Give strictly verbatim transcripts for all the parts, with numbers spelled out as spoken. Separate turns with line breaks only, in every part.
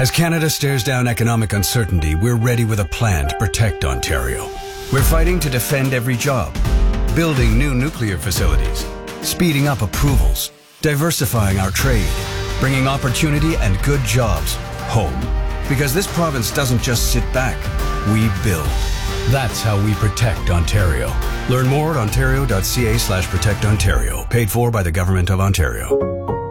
As Canada stares down economic uncertainty, we're ready with a plan to protect Ontario. We're fighting to defend every job, building new nuclear facilities, speeding up approvals, diversifying our trade, bringing opportunity and good jobs home. Because this province doesn't just sit back, we build. That's how we protect Ontario. Learn more at ontario.ca slash protect Ontario. Paid for by the Government of Ontario.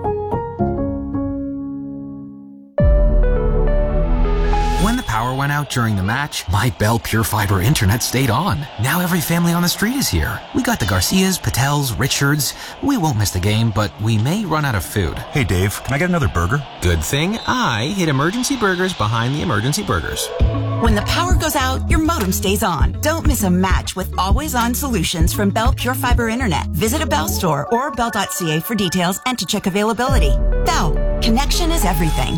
When the power went out during the match, my Bell Pure Fiber internet stayed on. Now every family on the street is here. We got the Garcias, Patels, Richards. We won't miss the game, but we may run out of food.
Hey Dave, can I get another burger?
Good thing I hid emergency burgers behind the emergency burgers.
When the power goes out, your modem stays on. Don't miss a match with always-on solutions from Bell Pure Fiber Internet. Visit a Bell store or bell dot c a for details and to check availability. Bell, connection is everything.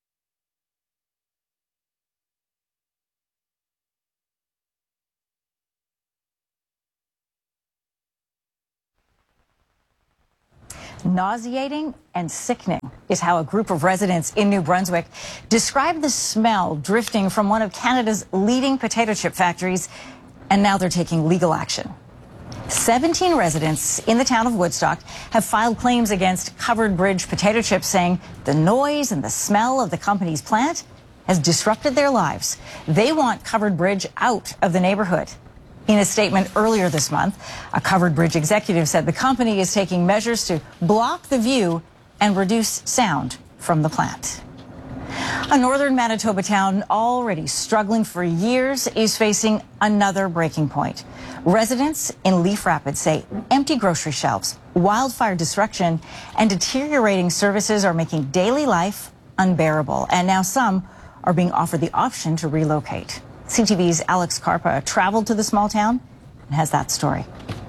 Nauseating and sickening is how a group of residents in New Brunswick described the smell drifting from one of Canada's leading potato chip factories, and now they're taking legal action. seventeen residents in the town of Woodstock have filed claims against Covered Bridge Potato Chips, saying the noise and the smell of the company's plant has disrupted their lives. They want Covered Bridge out of the neighborhood. In a statement earlier this month, a Covered Bridge executive said the company is taking measures to block the view and reduce sound from the plant. A northern Manitoba town already struggling for years is facing another breaking point. Residents in Leaf Rapids say empty grocery shelves, wildfire destruction, and deteriorating services are making daily life unbearable. And now some are being offered the option to relocate. C T V's Alex Carpa traveled to the small town and has that story.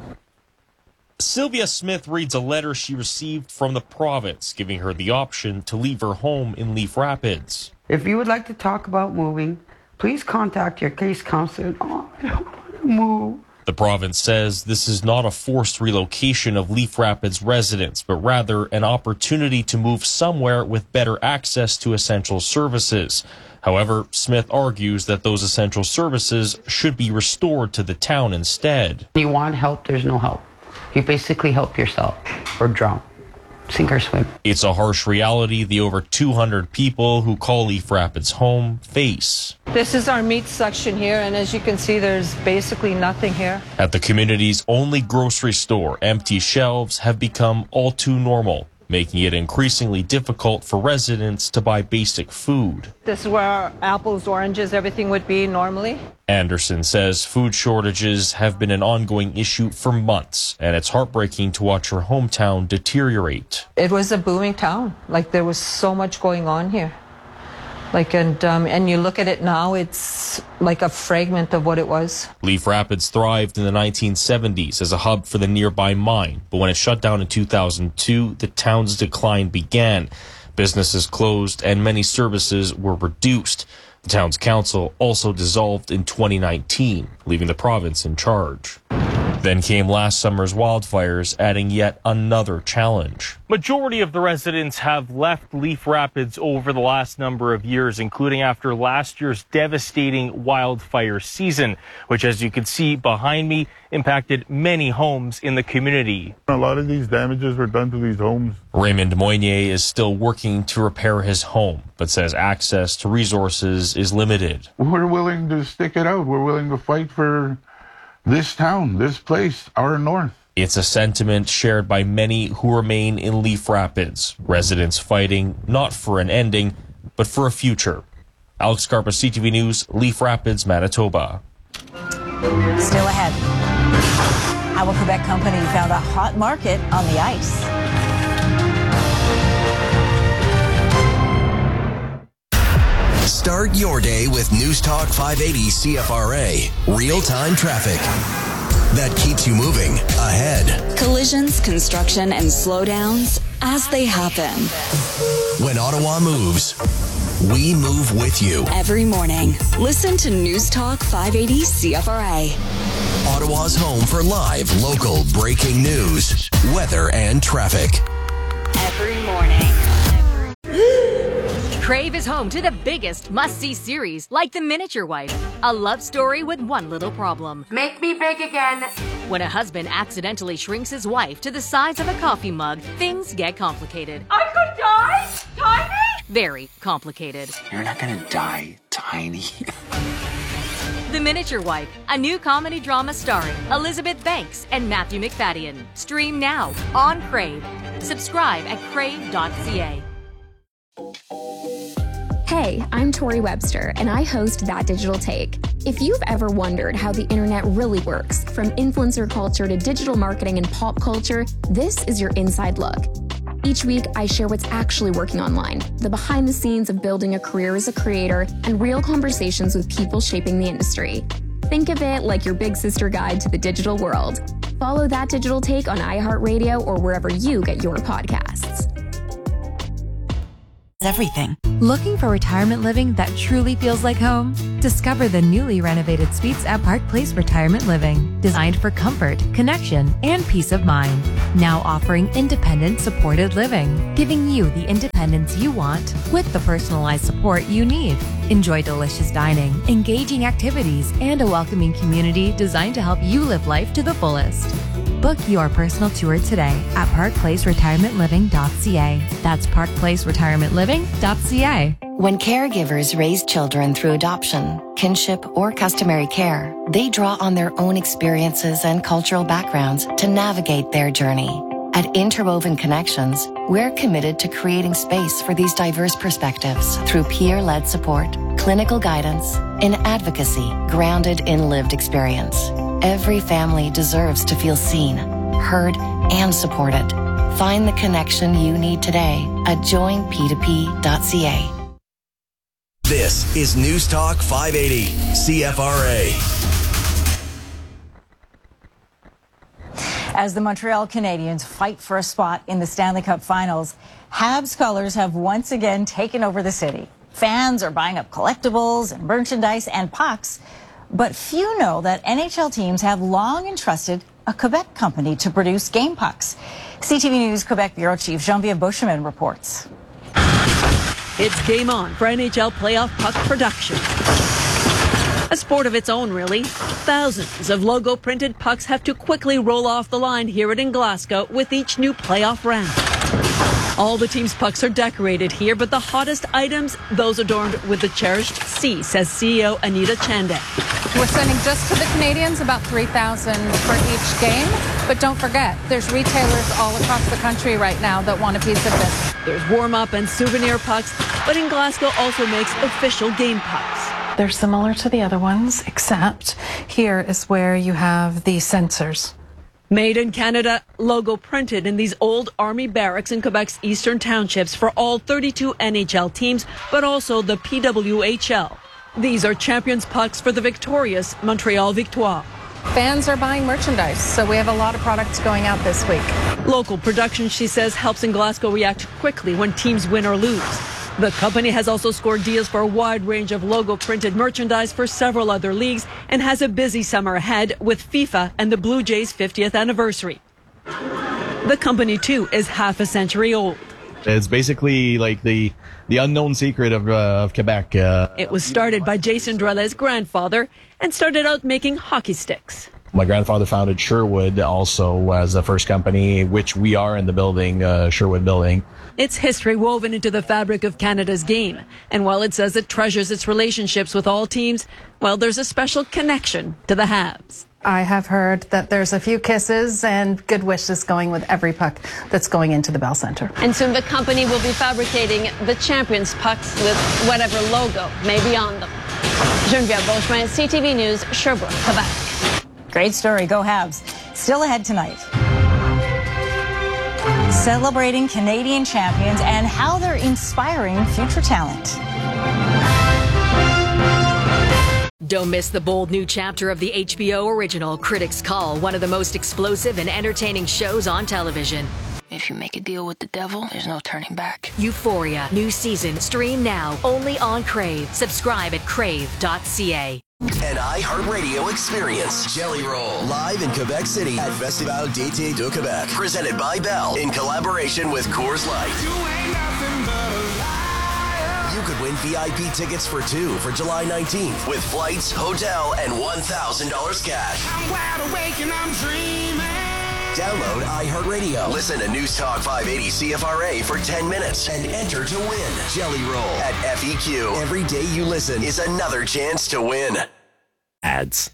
Sylvia Smith reads a letter she received from the province, giving her the option to leave her home in Leaf Rapids.
If you would like to talk about moving, please contact your case counselor. Oh, I don't want to move.
The province says this is not a forced relocation of Leaf Rapids residents, but rather an opportunity to move somewhere with better access to essential services. However, Smith argues that those essential services should be restored to the town instead.
You want help, there's no help. You basically help yourself or drown. Sink or swim.
It's a harsh reality the over two hundred people who call Leaf Rapids home face.
This is our meat section here, and as you can see, there's basically nothing here.
At the community's only grocery store, empty shelves have become all too normal, making it increasingly difficult for residents to buy basic food.
This is where our apples, oranges, everything would be normally.
Anderson says food shortages have been an ongoing issue for months, and it's heartbreaking to watch her hometown deteriorate.
It was a booming town. Like, there was so much going on here. Like, and um, and you look at it now, it's like a fragment of what it was.
Leaf Rapids thrived in the nineteen seventies as a hub for the nearby mine, but when it shut down in two thousand two, the town's decline began. Businesses closed and many services were reduced. The town's council also dissolved in twenty nineteen, leaving the province in charge. Then came last summer's wildfires, adding yet another challenge.
Majority of the residents have left Leaf Rapids over the last number of years, including after last year's devastating wildfire season, which, as you can see behind me, impacted many homes in the community.
A lot of these damages were done to these homes.
Raymond Moynier is still working to repair his home, but says access to resources is limited.
We're willing to stick it out. We're willing to fight for this town, this place, our north.
It's a sentiment shared by many who remain in Leaf Rapids, residents fighting not for an ending, but for a future. Alex Carpa, C T V News, Leaf Rapids, Manitoba.
Still ahead. How a Quebec company found a hot market on the ice.
Start your day with News Talk five eighty C F R A. Real-time traffic that keeps you moving ahead.
Collisions, construction, and slowdowns as they happen.
When Ottawa moves, we move with you.
Every morning, listen to News Talk five eighty C F R A.
Ottawa's home for live, local, breaking news, weather, and traffic.
Every morning.
Crave is home to the biggest must-see series, like The Miniature Wife, a love story with one little problem.
Make me big again.
When a husband accidentally shrinks his wife to the size of a coffee mug, things get complicated.
I could die? Tiny?
Very complicated.
You're not gonna die tiny.
The Miniature Wife, a new comedy drama starring Elizabeth Banks and Matthew McFadden. Stream now on Crave. Subscribe at crave dot c a.
Hey, I'm Tori Webster, and I host That Digital Take. If you've ever wondered how the internet really works, from influencer culture to digital marketing and pop culture, this is your inside look. Each week, I share what's actually working online, the behind the scenes of building a career as a creator, and real conversations with people shaping the industry. Think of it like your big sister guide to the digital world. Follow That Digital Take on iHeartRadio or wherever you get your podcasts.
Everything.
Looking for retirement living that truly feels like home? Discover the newly renovated suites at Park Place Retirement Living, designed for comfort, connection, and peace of mind. Now offering independent supported living, giving you the independence you want with the personalized support you need. Enjoy delicious dining, engaging activities, and a welcoming community designed to help you live life to the fullest. Book your personal tour today at park place retirement living dot c a. That's park place retirement living dot c a.
When caregivers raise children through adoption, kinship, or customary care, they draw on their own experiences and cultural backgrounds to navigate their journey. At Interwoven Connections, we're committed to creating space for these diverse perspectives through peer-led support, clinical guidance, and advocacy grounded in lived experience. Every family deserves to feel seen, heard, and supported. Find the connection you need today at join p two p dot c a.
This is News Talk five eighty, C F R A.
As the Montreal Canadiens fight for a spot in the Stanley Cup Finals, Habs colors have once again taken over the city. Fans are buying up collectibles and merchandise and pucks, but few know that N H L teams have long entrusted a Quebec company to produce game pucks. C T V News Quebec Bureau Chief Geneviève Beauchemin reports.
It's game on for N H L playoff puck production. A sport of its own, really. Thousands of logo-printed pucks have to quickly roll off the line here in Glasgow with each new playoff round. All the team's pucks are decorated here, but the hottest items, those adorned with the cherished C, says C E O Anita Chande.
We're sending just to the Canadians about three thousand for each game. But don't forget, there's retailers all across the country right now that want a piece of this.
There's warm-up and souvenir pucks, but in Glasgow also makes official game pucks.
They're similar to the other ones, except here is where you have the sensors.
Made in Canada, logo printed in these old army barracks in Quebec's eastern townships for all thirty-two N H L teams, but also the P W H L. These are champions pucks for the victorious Montreal Victoire.
Fans are buying merchandise, so we have a lot of products going out this week.
Local production, she says, helps in Glasgow react quickly when teams win or lose. The company has also scored deals for a wide range of logo-printed merchandise for several other leagues and has a busy summer ahead with FIFA and the Blue Jays' fiftieth anniversary. The company, too, is half a century old.
It's basically like the the unknown secret of, uh, of Quebec. Uh,
it was started by Jason Drellet's grandfather and started out making hockey sticks.
My grandfather founded Sherwood also as the first company, which we are in the building, uh, Sherwood building.
It's history woven into the fabric of Canada's game. And while it says it treasures its relationships with all teams, well, there's a special connection to the Habs.
I have heard that there's a few kisses and good wishes going with every puck that's going into the Bell Centre.
And soon the company will be fabricating the champions pucks with whatever logo may be on them. Geneviève Beauchemin, C T V News, Sherbrooke, Quebec.
Great story. Go Habs. Still ahead tonight. Celebrating Canadian champions and how they're inspiring future talent.
Don't miss the bold new chapter of the H B O original Critics' Call, one of the most explosive and entertaining shows on television.
If you make a deal with the devil, there's no turning back.
Euphoria, new season, stream now, only on Crave. Subscribe at crave dot c a.
An iHeartRadio experience. Jelly Roll. Live in Quebec City at Festival d'été de Québec. Presented by Bell in collaboration with Coors Light. You could win V I P tickets for two for July nineteenth with flights, hotel, and one thousand dollars cash.
I'm wide awake and I'm dreaming.
Download iHeartRadio. Listen to News Talk five eighty C F R A for ten minutes and enter to win Jelly Roll at F E Q. Every day you listen is another chance to win.
Ads.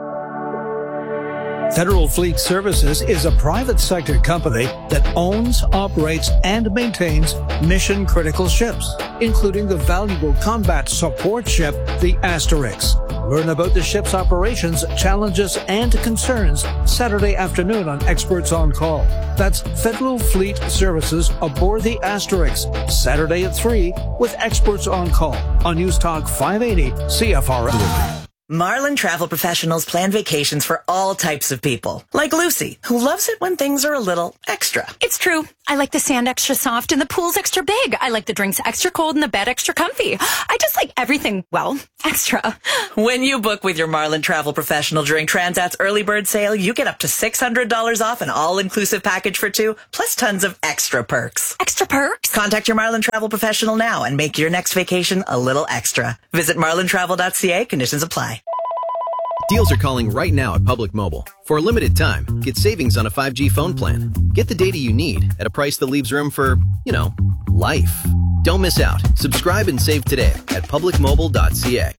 Federal Fleet Services is a private sector company that owns, operates, and maintains mission-critical ships, including the valuable combat support ship, the Asterix. Learn about the ship's operations, challenges, and concerns Saturday afternoon on Experts on Call. That's Federal Fleet Services aboard the Asterix, Saturday at three with Experts on Call on News Talk five eighty C F R A.
Marlin Travel Professionals plan vacations for all types of people. Like Lucy, who loves it when things are a little extra.
It's true. I like the sand extra soft and the pool's extra big. I like the drinks extra cold and the bed extra comfy. I just like everything, well, extra.
When you book with your Marlin Travel Professional during Transat's early bird sale, you get up to six hundred dollars off an all-inclusive package for two, plus tons of extra perks.
Extra perks?
Contact your Marlin Travel Professional now and make your next vacation a little extra. Visit marlin travel dot c a. Conditions apply.
Deals are calling right now at Public Mobile. For a limited time, get savings on a five G phone plan. Get the data you need at a price that leaves room for, you know, life. Don't miss out. Subscribe and save today at public mobile dot c a.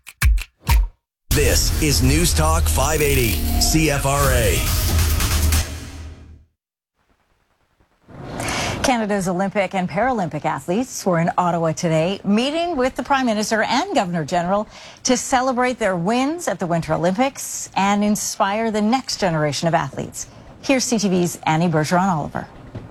This is News Talk five eighty C F R A.
Canada's Olympic and Paralympic athletes were in Ottawa today, meeting with the Prime Minister and Governor General to celebrate their wins at the Winter Olympics and inspire the next generation of athletes. Here's C T V's Annie Bergeron-Oliver.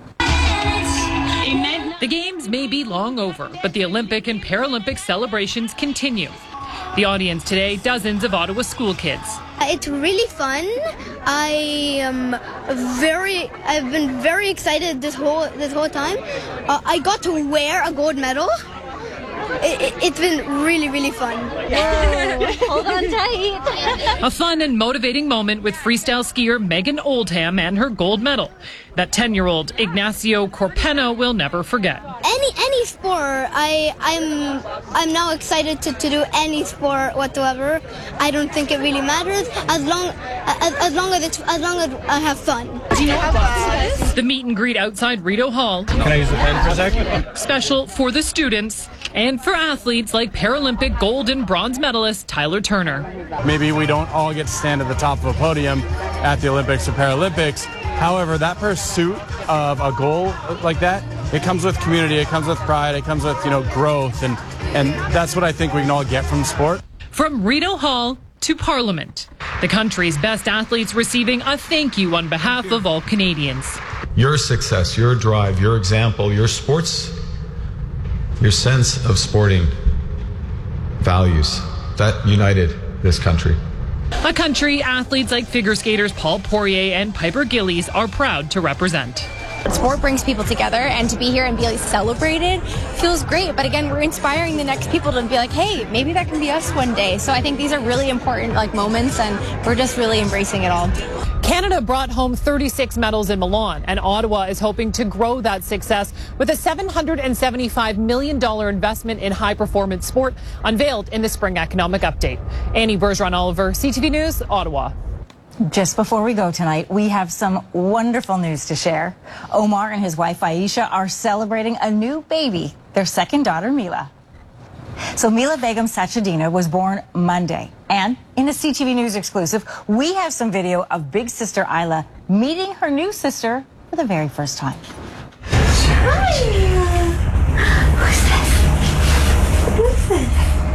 The Games may be long over, but the Olympic and Paralympic celebrations continue. The audience today, dozens of Ottawa school kids.
It's really fun. I am very, I've been very excited this whole this whole time. Uh, I got to wear a gold medal. It, it, it's been really, really fun.
Hold on tight.
A fun and motivating moment with freestyle skier Megan Oldham and her gold medal that ten-year-old Ignacio Corpeno will never forget.
Any any sport, I I'm I'm now excited to, to do any sport whatsoever. I don't think it really matters as long as, as long as it's as long as I have fun.
Do you know what the meet and greet outside Rideau Hall.
Can I use the pen for a second?
Special for the students and for athletes like Paralympic gold and bronze medalist Tyler Turner.
Maybe we don't all get to stand at the top of a podium at the Olympics or Paralympics. However, that pursuit of a goal like that, it comes with community, it comes with pride, it comes with, you know, growth, and, and that's what I think we can all get from sport.
From Rideau Hall to Parliament, the country's best athletes receiving a thank you on behalf of all Canadians.
Your success, your drive, your example, your sports, your sense of sporting values, that united this country.
A country athletes like figure skaters Paul Poirier and Piper Gillies are proud to represent.
Sport brings people together, and to be here and be like celebrated feels great. But again, we're inspiring the next people to be like, hey, maybe that can be us one day. So I think these are really important like moments, and we're just really embracing it all.
Canada brought home thirty-six medals in Milan, and Ottawa is hoping to grow that success with a seven hundred seventy-five million dollars investment in high-performance sport unveiled in the spring economic update. Annie Bergeron-Oliver, C T V News, Ottawa.
Just before we go tonight, we have some wonderful news to share. Omar and his wife Aisha are celebrating a new baby, their second daughter, Mila. So Mila Begum Sachedina was born Monday. And in a C T V News exclusive, we have some video of big sister Isla meeting her new sister for the very first time.
Hi. Who's this? Who's this?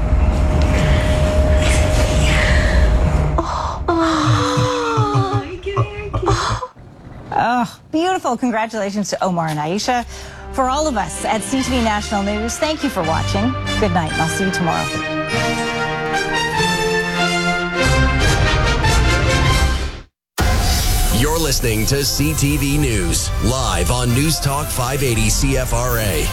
Oh, oh, oh. Oh, beautiful. Congratulations to Omar and Aisha. For all of us at C T V National News, thank you for watching. Good night, and I'll see you tomorrow.
You're listening to C T V News, live on News Talk five eighty C F R A.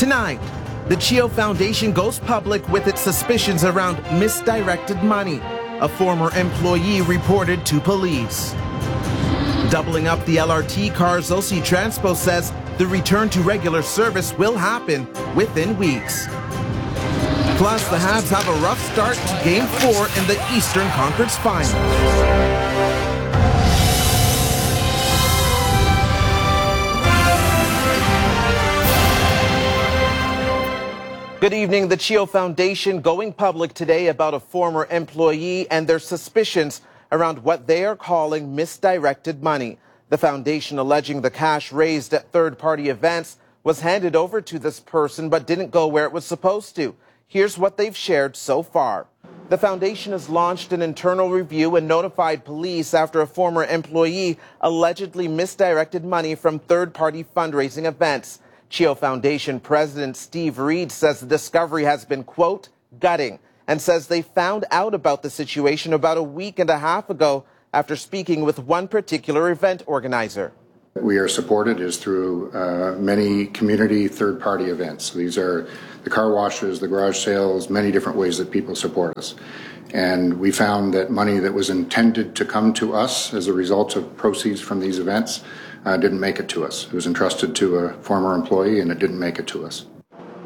Tonight, the Chio Foundation goes public with its suspicions around misdirected money.
a former employee reported to police. Doubling up the L R T cars, O C Transpo says the return to regular service will happen within weeks. Plus, the Habs have a rough start to Game four in the Eastern Conference Final. Good evening. The CHEO Foundation going public today about a former employee and their suspicions around what they are calling misdirected money. The foundation alleging the cash raised at third-party events was handed over to this person but didn't go where it was supposed to. Here's what they've shared so far. The foundation has launched an internal review and notified police after a former employee allegedly misdirected money from third-party fundraising events. CHEO Foundation President Steve Reed says the discovery has been, quote, gutting, and says they found out about the situation about a week and a half ago after speaking with one particular event organizer.
We are supported is through uh, many community third-party events. These are the car washes, the garage sales, many different ways that people support us. And we found that money that was intended to come to us as a result of proceeds from these events uh, didn't make it to us. It was entrusted to a former employee and it didn't make it to us.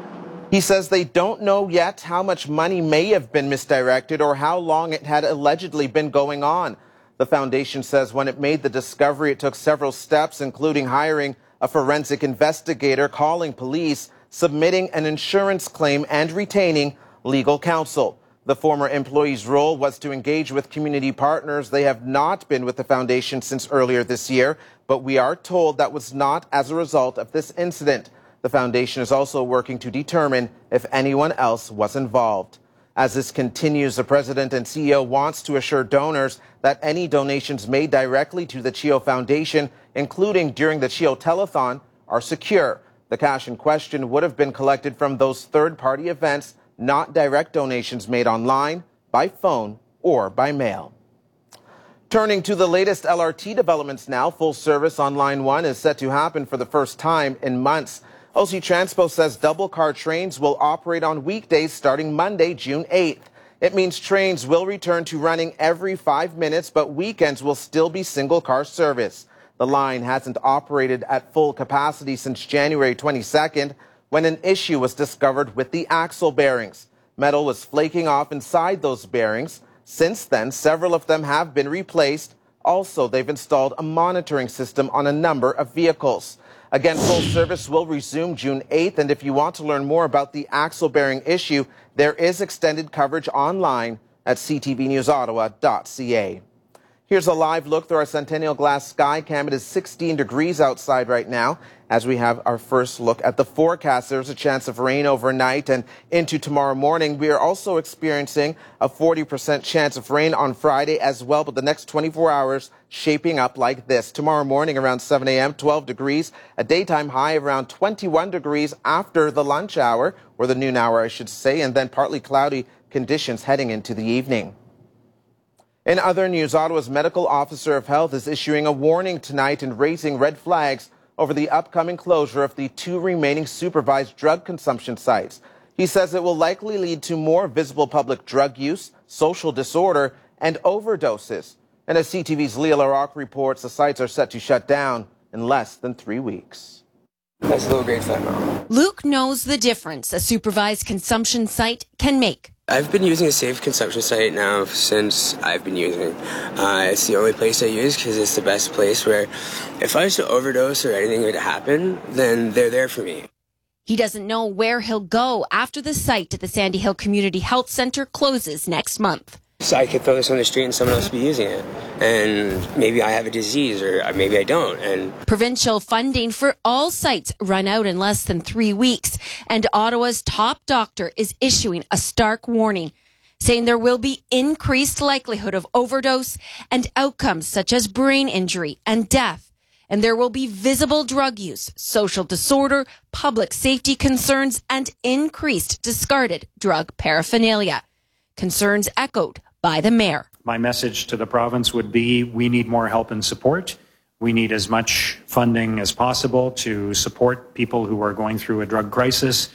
He says they don't know yet how much money may have been misdirected or how long it had allegedly been going on. The foundation says when it made the discovery, it took several steps, including hiring a forensic investigator, calling police, submitting an insurance claim, and retaining legal counsel. The former employee's role was to engage with community partners. They have not been with the foundation since earlier this year, but we are told that was not as a result of this incident. The foundation is also working to determine if anyone else was involved. As this continues, the president and C E O wants to assure donors that any donations made directly to the CHEO Foundation, including during the CHEO Telethon, are secure. The cash in question would have been collected from those third-party events, not direct donations made online, by phone, or by mail. Turning to the latest L R T developments now, full service on Line one is set to happen for the first time in months. O C Transpo says double-car trains will operate on weekdays starting Monday, June eighth. It means trains will return to running every five minutes, but weekends will still be single-car service. The line hasn't operated at full capacity since January twenty-second, when an issue was discovered with the axle bearings. Metal was flaking off inside those bearings. Since then, several of them have been replaced. Also, they've installed a monitoring system on a number of vehicles. Again, full service will resume June eighth, and if you want to learn more about the axle bearing issue, there is extended coverage online at c t v news ottawa dot c a. Here's a live look through our Centennial Glass Skycam. It is sixteen degrees outside right now. As we have our first look at the forecast, there's a chance of rain overnight and into tomorrow morning. We are also experiencing a forty percent chance of rain on Friday as well, but the next twenty-four hours shaping up like this. Tomorrow morning around seven a m, twelve degrees, a daytime high of around twenty-one degrees after the lunch hour, or the noon hour, I should say, and then partly cloudy conditions heading into the evening. In other news, Ottawa's medical officer of health is issuing a warning tonight and raising red flags over the upcoming closure of the two remaining supervised drug consumption sites. He says it will likely lead to more visible public drug use, social disorder, and overdoses. And as C T V's Leah LaRocque reports, the sites are set to shut down in less than three weeks.
That's a little great fentanyl.
Luke knows the difference a supervised consumption site can make.
I've been using a safe consumption site now since I've been using it. Uh, it's the only place I use because it's the best place where if I was to overdose or anything were to happen, then they're there for me.
He doesn't know where he'll go after the site at the Sandy Hill Community Health Center closes next month.
So I could throw this on the street and someone else be using it. And maybe I have a disease or maybe I don't. And
provincial funding for all sites run out in less than three weeks. And Ottawa's top doctor is issuing a stark warning, saying there will be increased likelihood of overdose and outcomes such as brain injury and death. And there will be visible drug use, social disorder, public safety concerns, and increased discarded drug paraphernalia. Concerns echoed by the mayor.
My message to the province would be we need more help and support. We need as much funding as possible to support people who are going through a drug crisis.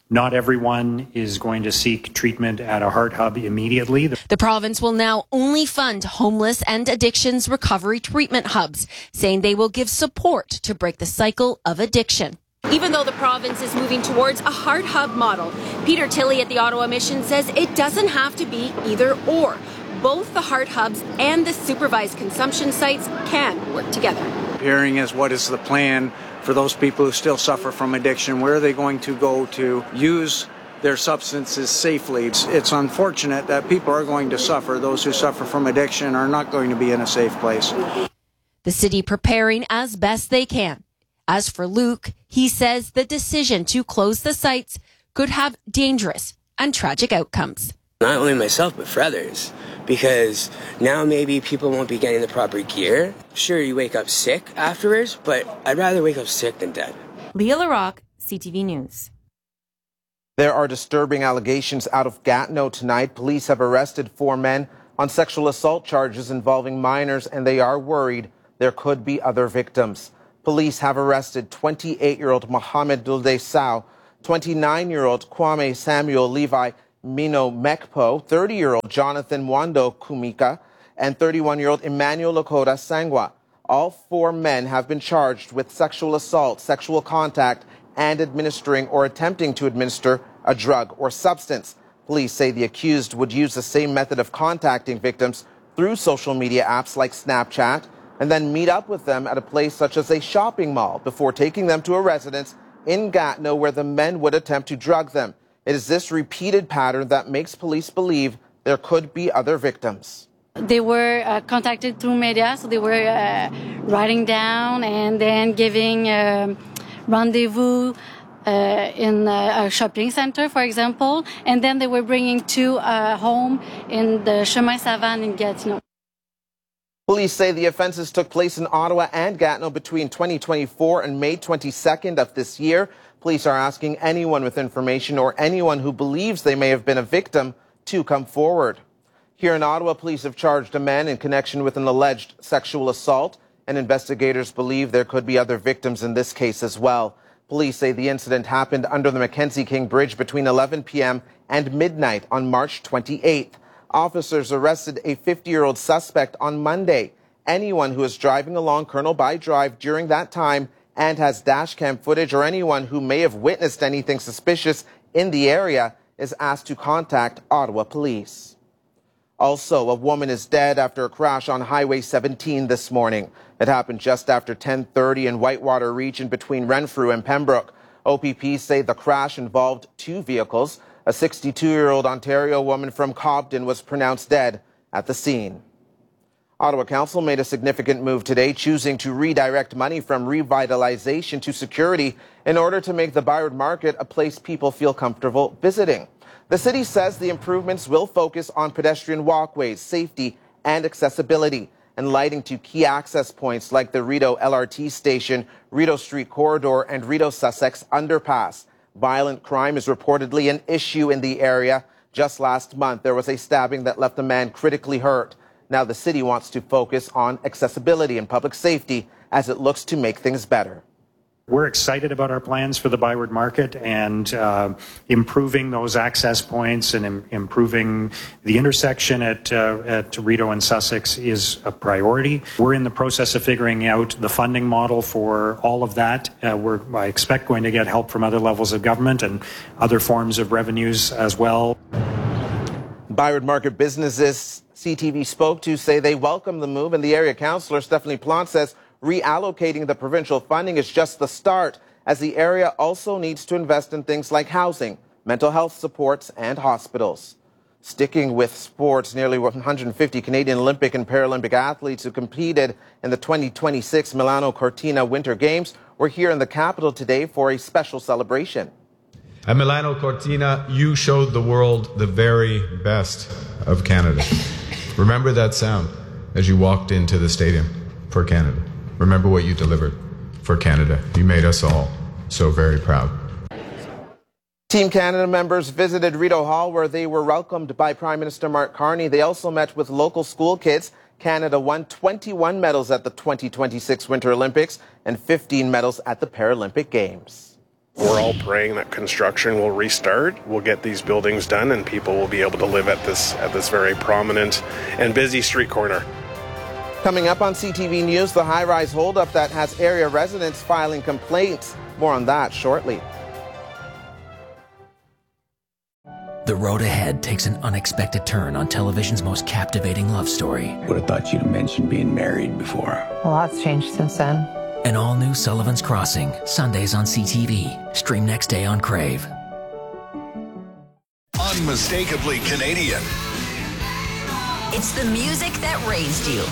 Not everyone is going to seek treatment at a heart hub immediately.
The province will now only fund homeless and addictions recovery treatment hubs, saying they will give support to break the cycle of addiction. Even though the province is moving towards a heart hub model, Peter Tilley at the Ottawa Mission says it doesn't have to be either or. Both the heart hubs and the supervised consumption sites can work together.
Hearing is what is the plan for those people who still suffer from addiction? Where are they going to go to use their substances safely? It's, it's unfortunate that people are going to suffer. Those who suffer from addiction are not going to be in a safe place.
The city preparing as best they can. As for Luke, he says the decision to close the sites could have dangerous and tragic outcomes.
Not only myself, but for others. Because now maybe people won't be getting the proper gear. Sure, you wake up sick afterwards, but I'd rather wake up sick than dead.
Leah LaRocque, C T V News.
There are disturbing allegations out of Gatineau tonight. Police have arrested four men on sexual assault charges involving minors, and they are worried there could be other victims. Police have arrested twenty-eight-year-old Mohamed Dulde Sao, twenty-nine-year-old Kwame Samuel Levi Mino Mekpo, thirty-year-old Jonathan Mwando Kumika, and thirty-one-year-old Emmanuel Lakota Sangwa. All four men have been charged with sexual assault, sexual contact, and administering or attempting to administer a drug or substance. Police say the accused would use the same method of contacting victims through social media apps like Snapchat, and then meet up with them at a place such as a shopping mall before taking them to a residence in Gatineau where the men would attempt to drug them. It is this repeated pattern that makes police believe there could be other victims.
They were uh, contacted through media, so they were uh, writing down and then giving uh, rendezvous uh, in a shopping center, for example, and then they were bringing to a home in the Chemin Savane in Gatineau.
Police say the offenses took place in Ottawa and Gatineau between twenty twenty-four and May twenty-second of this year. Police are asking anyone with information or anyone who believes they may have been a victim to come forward. Here in Ottawa, police have charged a man in connection with an alleged sexual assault, and investigators believe there could be other victims in this case as well. Police say the incident happened under the Mackenzie King Bridge between eleven p.m. and midnight on March twenty-eighth. Officers arrested a fifty-year-old suspect on Monday. Anyone who is driving along Colonel By Drive during that time and has dash cam footage, or anyone who may have witnessed anything suspicious in the area, is asked to contact Ottawa Police. Also, a woman is dead after a crash on Highway seventeen this morning. It happened just after ten thirty in Whitewater region between Renfrew and Pembroke. O P P say the crash involved two vehicles. A sixty-two-year-old Ontario woman from Cobden was pronounced dead at the scene. Ottawa Council made a significant move today, choosing to redirect money from revitalization to security in order to make the Byward Market a place people feel comfortable visiting. The city says the improvements will focus on pedestrian walkways, safety, and accessibility, and lighting to key access points like the Rideau L R T station, Rideau Street Corridor, and Rideau Sussex Underpass. Violent crime is reportedly an issue in the area. Just last month, there was a stabbing that left a man critically hurt. Now the city wants to focus on accessibility and public safety as it looks to make things better.
We're excited about our plans for the Byward Market, and uh, improving those access points and im- improving the intersection at, uh, at Rideau and Sussex is a priority. We're in the process of figuring out the funding model for all of that. Uh, we're, I expect, going to get help from other levels of government and other forms of revenues as well.
Byward Market businesses C T V spoke to say they welcome the move, and the area councillor, Stephanie Plante, says reallocating the provincial funding is just the start, as the area also needs to invest in things like housing, mental health supports, and hospitals. Sticking with sports, nearly one hundred fifty Canadian Olympic and Paralympic athletes who competed in the twenty twenty-six Milano Cortina Winter Games were here in the capital today for a special celebration.
At Milano Cortina, you showed the world the very best of Canada. Remember that sound as you walked into the stadium for Canada. Remember what you delivered for Canada. You made us all so very proud.
Team Canada members visited Rideau Hall, where they were welcomed by Prime Minister Mark Carney. They also met with local school kids. Canada won twenty-one medals at the twenty twenty-six Winter Olympics and fifteen medals at the Paralympic Games.
We're all praying that construction will restart. We'll get these buildings done and people will be able to live at this at this very prominent and busy street corner.
Coming up on C T V News, the high-rise holdup that has area residents filing complaints. More on that shortly.
The road ahead takes an unexpected turn on television's most captivating love story.
Would have thought you'd have mentioned being married before.
A lot's changed since then.
An all-new Sullivan's Crossing, Sundays on C T V. Stream next day on Crave.
Unmistakably Canadian.
It's the music that raised you.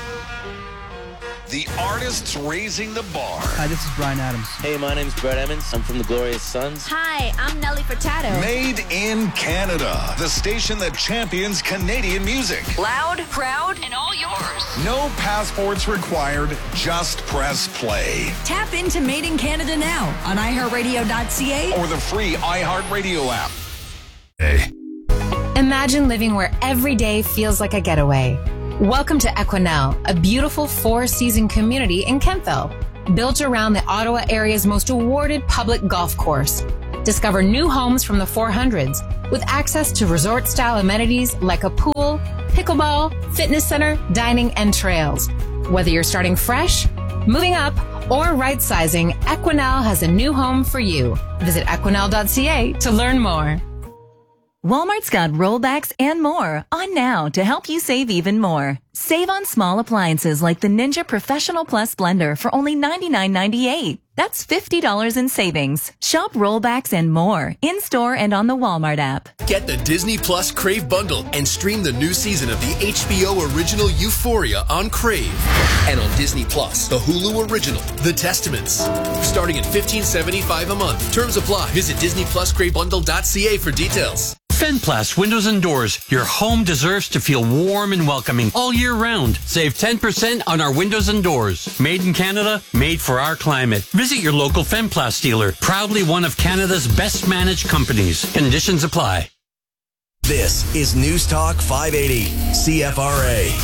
The artists raising the bar.
Hi, this is Bryan Adams.
Hey, my name's Brett Emmons. I'm from the Glorious Sons.
Hi, I'm Nelly Furtado.
Made in Canada. The station that champions Canadian music.
Loud, proud, and all yours.
No passports required. Just press play.
Tap into Made in Canada now on i heart radio dot c a
or the free iHeartRadio app. Hey.
Imagine living where every day feels like a getaway. Welcome to Equinel, a beautiful four-season community in Kentville, built around the Ottawa area's most awarded public golf course. Discover new homes from the four hundreds with access to resort-style amenities like a pool, pickleball, fitness center, dining, and trails. Whether you're starting fresh, moving up, or right-sizing, Equinel has a new home for you. Visit equinel dot c a to learn more.
Walmart's got rollbacks and more on now to help you save even more. Save on small appliances like the Ninja Professional Plus blender for only ninety-nine ninety-eight. That's fifty dollars in savings. Shop rollbacks and more in-store and on the Walmart app.
Get the Disney Plus Crave bundle and stream the new season of the H B O original Euphoria on Crave. And on Disney Plus, the Hulu original, The Testaments. Starting at fifteen seventy-five a month. Terms apply. Visit disney plus crave bundle dot c a for details.
Fenplast Windows and Doors. Your home deserves to feel warm and welcoming all year round. Save ten percent on our windows and doors. Made in Canada, made for our climate. Visit your local Fenplast dealer. Proudly one of Canada's best managed companies. Conditions apply.
This is News Talk five eighty, C F R A.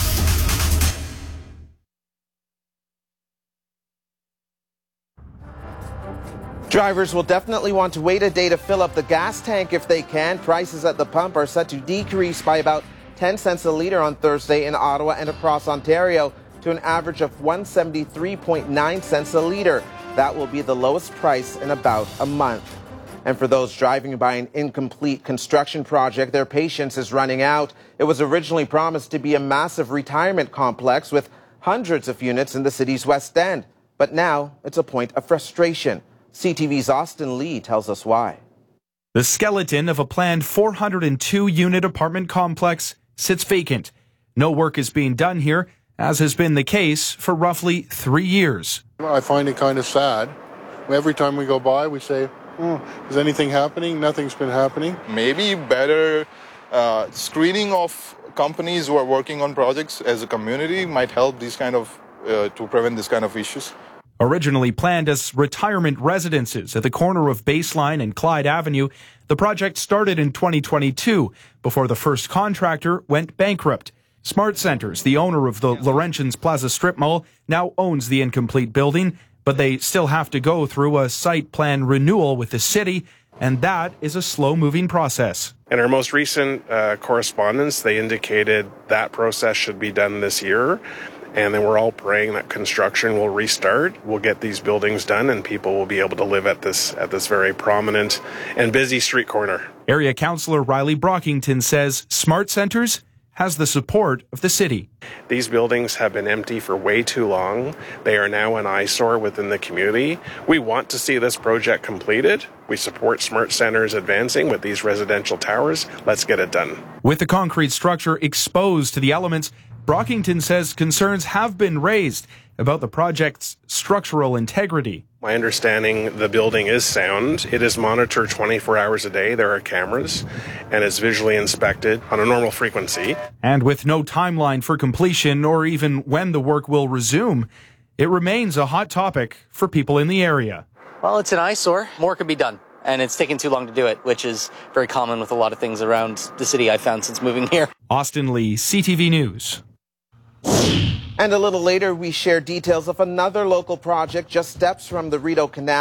Drivers will definitely want to wait a day to fill up the gas tank if they can. Prices at the pump are set to decrease by about ten cents a litre on Thursday in Ottawa and across Ontario to an average of one hundred seventy-three point nine cents a litre. That will be the lowest price in about a month. And for those driving by an incomplete construction project, their patience is running out. It was originally promised to be a massive retirement complex with hundreds of units in the city's West End. But now it's a point of frustration. C T V's Austin Lee tells us why.
The skeleton of a planned four hundred two unit apartment complex sits vacant. No work is being done here, as has been the case for roughly three years.
I find it kind of sad. Every time we go by, we say, oh, is anything happening? Nothing's been happening.
Maybe better uh, screening of companies who are working on projects as a community might help these kind of, uh, to prevent this kind of issues.
Originally planned as retirement residences at the corner of Baseline and Clyde Avenue, the project started in twenty twenty-two before the first contractor went bankrupt. Smart Centers, the owner of the Laurentians Plaza Strip Mall, now owns the incomplete building, but they still have to go through a site plan renewal with the city, and that is a slow-moving process.
In our most recent uh, correspondence, they indicated that process should be done this year. And then we're all praying that construction will restart. We'll get these buildings done and people will be able to live at this at this very prominent and busy street corner.
Area Councillor Riley Brockington says Smart Centers has the support of the city.
These buildings have been empty for way too long. They are now an eyesore within the community. We want to see this project completed. We support Smart Centers advancing with these residential towers. Let's get it done.
With the concrete structure exposed to the elements, Brockington says concerns have been raised about the project's structural integrity.
My understanding, the building is sound. It is monitored twenty-four hours a day. There are cameras, and it's visually inspected on a normal frequency.
And with no timeline for completion or even when the work will resume, it remains a hot topic for people in the area.
Well, it's an eyesore. More could be done. And it's taken too long to do it, which is very common with a lot of things around the city I've found since moving here.
Austin Lee, C T V News.
And a little later, we share details of another local project just steps from the Rideau Canal.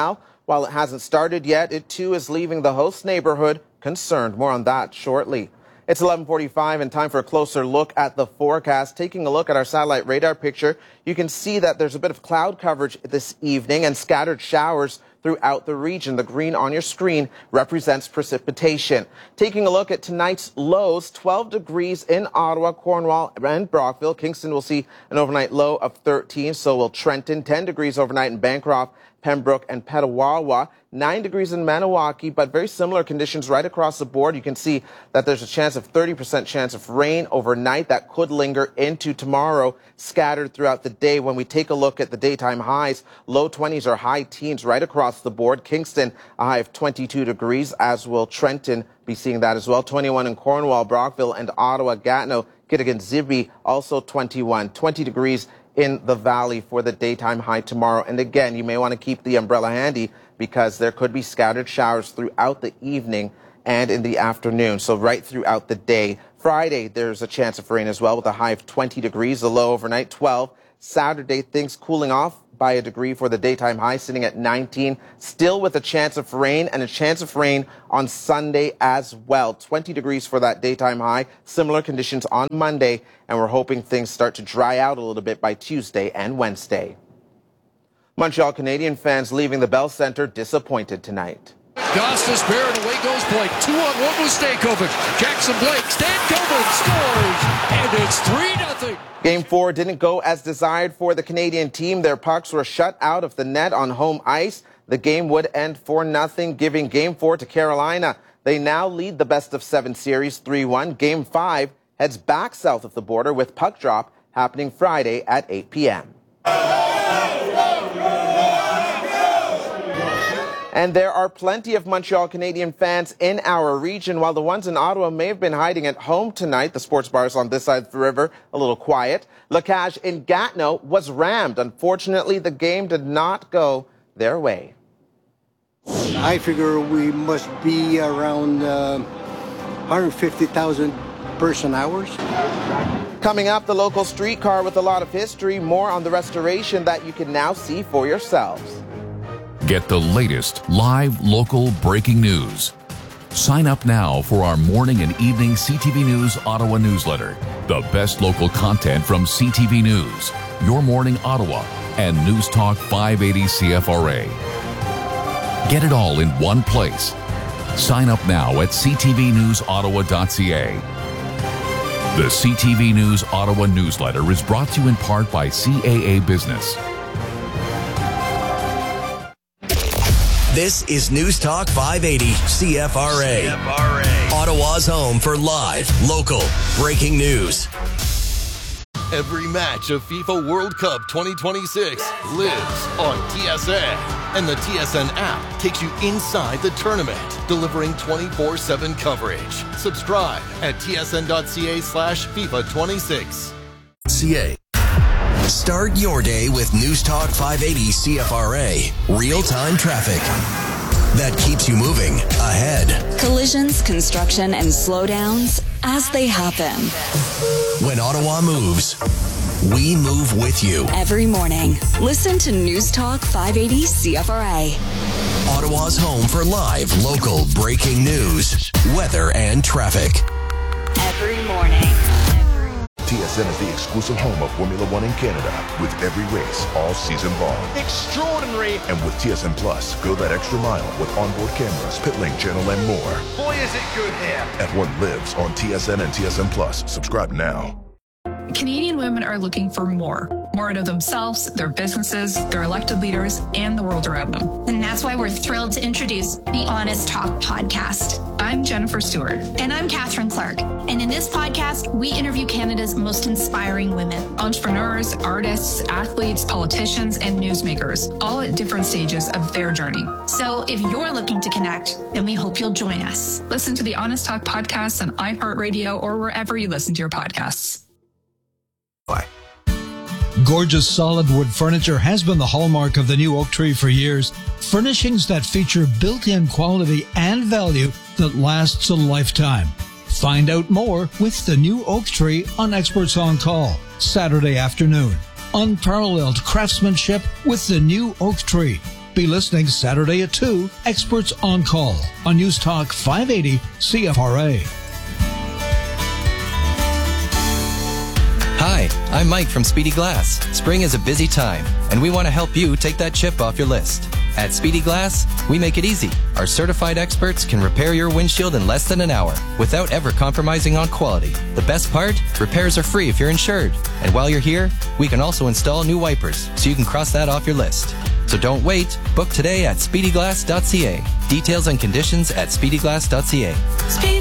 While it hasn't started yet, it too is leaving the host neighborhood concerned. More on that shortly. It's eleven forty-five and time for a closer look at the forecast. Taking a look at our satellite radar picture, you can see that there's a bit of cloud coverage this evening and scattered showers throughout the region. The green on your screen represents precipitation. Taking a look at tonight's lows, twelve degrees in Ottawa, Cornwall, and Brockville. Kingston will see an overnight low of thirteen, so will Trenton. ten degrees overnight in Bancroft, Pembroke, and Petawawa. nine degrees in Maniwaki, but very similar conditions right across the board. You can see that there's a chance of thirty percent chance of rain overnight that could linger into tomorrow, scattered throughout the day. When we take a look at the daytime highs, low twenties or high teens right across the board. Kingston, a high of twenty-two degrees, as will Trenton be seeing that as well. twenty-one in Cornwall, Brockville, and Ottawa. Gatineau, Kitigan, Zibi, also twenty-one. twenty degrees in the valley for the daytime high tomorrow. And again, you may want to keep the umbrella handy because there could be scattered showers throughout the evening and in the afternoon. So right throughout the day. Friday, there's a chance of rain as well with a high of twenty degrees, the low overnight twelve. Saturday, things cooling off by a degree for the daytime high, sitting at nineteen, still with a chance of rain and a chance of rain on Sunday as well. twenty degrees for that daytime high, similar conditions on Monday, and we're hoping things start to dry out a little bit by Tuesday and Wednesday. Montreal Canadiens fans leaving the Bell Centre disappointed tonight.
Gostis Bear and away goes Blake. Two on one with Stankovic. Jackson Blake, Stankovic scores, and it's three nothing.
Game four didn't go as desired for the Canadian team. Their pucks were shut out of the net on home ice. The game would end four nothing, giving Game four to Carolina. They now lead the best of seven series three one. Game five heads back south of the border with puck drop happening Friday at eight p.m. And there are plenty of Montreal Canadian fans in our region. While the ones in Ottawa may have been hiding at home tonight, the sports bars on this side of the river a little quiet. La Cage in Gatineau was rammed. Unfortunately, the game did not go their way.
I figure we must be around uh, one hundred fifty thousand person hours.
Coming up, the local streetcar with a lot of history. More on the restoration that you can now see for yourselves.
Get the latest live local breaking news. Sign up now for our morning and evening C T V News Ottawa newsletter. The best local content from C T V News, Your Morning Ottawa, and News Talk five eighty C F R A. Get it all in one place. Sign up now at c t v news ottawa dot c a. The C T V News Ottawa newsletter is brought to you in part by C A A Business.
This is News Talk five eighty C F R A. C F R A. Ottawa's home for live, local, breaking news.
Every match of FIFA World Cup twenty twenty-six lives on T S N. And the T S N app takes you inside the tournament, delivering twenty-four seven coverage. Subscribe at t s n dot c a slash FIFA twenty-six. C A.
Start your day with News Talk five eighty C F R A. Real-time traffic that keeps you moving ahead.
Collisions, construction, and slowdowns as they happen.
When Ottawa moves, we move with you.
Every morning, listen to News Talk five eighty C F R A.
Ottawa's home for live, local, breaking news, weather, and traffic.
Every morning.
T S N is the exclusive home of Formula One in Canada, with every race all season long.
Extraordinary!
And with T S N Plus, go that extra mile with onboard cameras, pit lane channel, and more.
Boy, is it good here!
F one lives on T S N and T S N Plus. Subscribe now.
Canadian women are looking for more. More out of themselves, their businesses, their elected leaders, and the world around them.
And that's why we're thrilled to introduce the Honest Talk podcast.
I'm Jennifer Stewart.
And I'm Catherine Clark. And in this podcast, we interview Canada's most inspiring women.
Entrepreneurs, artists, athletes, politicians, and newsmakers, all at different stages of their journey.
So if you're looking to connect, then we hope you'll join us.
Listen to the Honest Talk podcast on iHeartRadio or wherever you listen to your podcasts.
Bye.
Gorgeous solid wood furniture has been the hallmark of the new Oak Tree for years. Furnishings that feature built-in quality and value that lasts a lifetime. Find out more with the new Oak Tree on Experts on Call, Saturday afternoon. Unparalleled craftsmanship with the new Oak Tree. be listening Saturday at two, Experts on Call on News Talk five eighty C F R A.
Hi, I'm Mike from Speedy Glass. Spring is a busy time, and we want to help you take that chip off your list. At Speedy Glass, we make it easy. Our certified experts can repair your windshield in less than an hour without ever compromising on quality. The best part? Repairs are free if you're insured. And while you're here, we can also install new wipers so you can cross that off your list. So don't wait. Book today at speedy glass dot c a. Details and conditions at speedy glass dot c a.